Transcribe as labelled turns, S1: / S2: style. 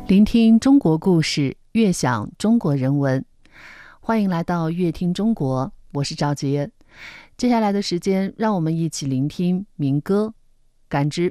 S1: 聆听中国故事，悦享中国人文。欢迎来到乐听中国，我是赵杰。接下来的时间，让我们一起聆听民歌，感知